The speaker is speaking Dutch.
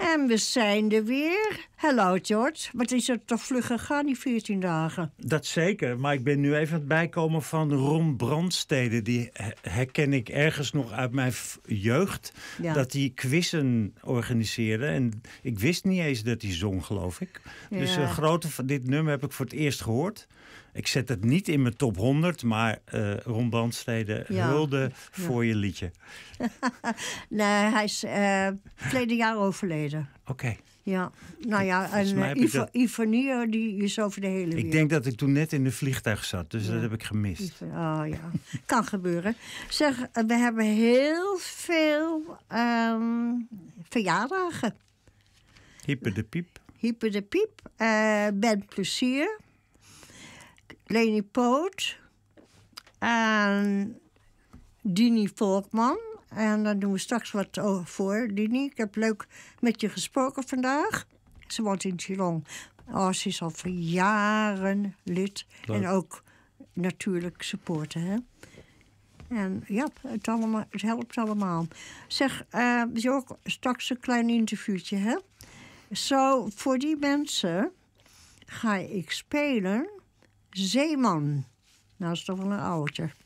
En we zijn er weer. Hallo George. Wat is het toch vlug gegaan, die 14 dagen? Dat zeker, maar ik ben nu even aan het bijkomen van Ron Brandstede. Die herken ik ergens nog uit mijn jeugd. Ja. Dat hij quizzen organiseerde. En ik wist niet eens dat hij zong, geloof ik. Ja. Dus dit nummer heb ik voor het eerst gehoord. Ik zet het niet in mijn top 100, maar Ron Brandstede, hulde voor je liedje. Nee, hij is verleden jaar overleden. Oké. Ja, nou ja, en Ivanier die is over de hele wereld. Ik denk dat ik toen net in een vliegtuig zat, dus dat heb ik gemist. Oh ja, kan gebeuren. Zeg, we hebben heel veel verjaardagen. Hippe de Piep. Hippe de Piep. Ben Plezier. Leni Poot. En Dini Volkman. En daar doen we straks wat voor, Dini. Ik heb leuk met je gesproken vandaag. Ze woont in Geelong. Oh, ze is al voor jaren lid. Leuk. En ook natuurlijk supporter, hè. En ja, het helpt allemaal. Zeg, is ook straks een klein interviewtje, hè. Zo, voor die mensen ga ik spelen Zeeman. Nou, dat is toch wel een oudje.